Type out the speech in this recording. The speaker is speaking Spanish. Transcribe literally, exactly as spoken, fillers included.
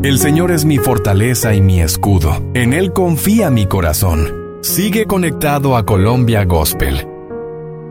El Señor es mi fortaleza y mi escudo. En Él confía mi corazón. Sigue conectado a Colombia Gospel.